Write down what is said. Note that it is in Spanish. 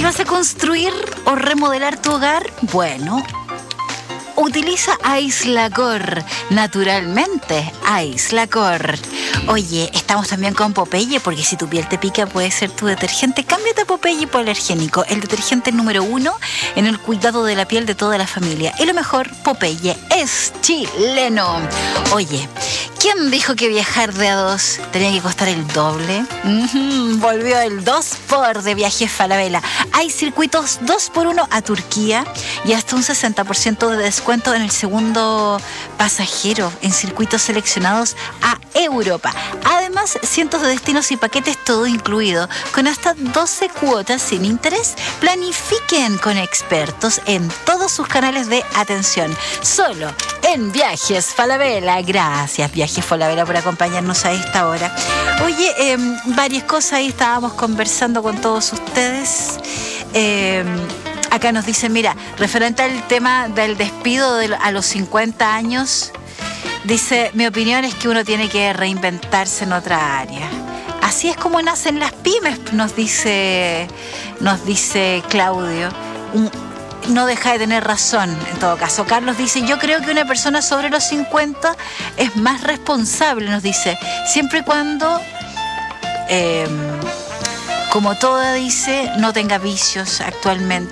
vas a construir o remodelar tu hogar, bueno, utiliza Aislacor, naturalmente, Aislacor. Oye, estamos también con Popeye, porque si tu piel te pica puede ser tu detergente. Cámbiate a Popeye hipoalergénico, el detergente número 1 en el cuidado de la piel de toda la familia. Y lo mejor, Popeye es chileno. Oye, ¿quién dijo que viajar de a 2 tenía que costar el doble? Volvió el 2x de Viajes Falabella. Hay circuitos 2x1 a Turquía y hasta un 60% de descuento en el segundo pasajero en circuitos seleccionados a Europa. Además, cientos de destinos y paquetes todo incluido, con hasta 12 cuotas sin interés. Planifiquen con expertos en todos sus canales de atención. Solo en Viajes Falabella. Gracias, Viajes Falabella, por acompañarnos a esta hora. Oye, varias cosas ahí estábamos conversando con todos ustedes. Acá nos dicen, mira, referente al tema del despido a los 50 años, dice, mi opinión es que uno tiene que reinventarse en otra área. Así es como nacen las pymes, nos dice Claudio. No deja de tener razón, en todo caso. Carlos dice, yo creo que una persona sobre los 50 es más responsable, nos dice, siempre y cuando, como toda dice, no tenga vicios actualmente.